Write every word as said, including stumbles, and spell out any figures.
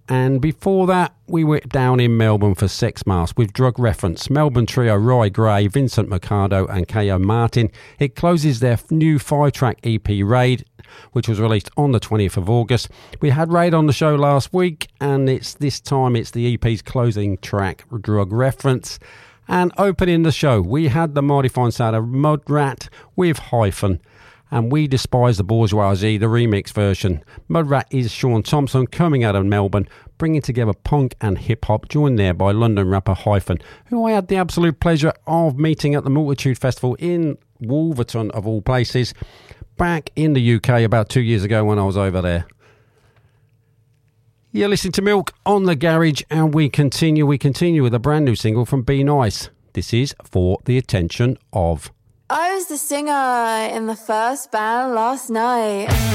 And before that, we were down in Melbourne for Sex Mask with Drug Reference. Melbourne trio Roy Gray, Vincent Mercado and K O Martin. It closes their new five-track E P Raid, which was released on the twentieth of August. We had Raid on the show last week, and it's this time it's the E P's closing track, Drug Reference. And opening the show, we had the mighty fine sound of Mudrat with Hyphen. And We Despise the Bourgeoisie, the remix version. Mudrat is Sean Thompson coming out of Melbourne, bringing together punk and hip-hop, joined there by London rapper Hyphen, who I had the absolute pleasure of meeting at the Multitude Festival in Wolverton, of all places, back in the U K about two years ago when I was over there. You're listening to Milk on the Garage, and we continue, we continue with a brand new single from Be Nice. This is For the Attention of... I was the singer in the first band last night.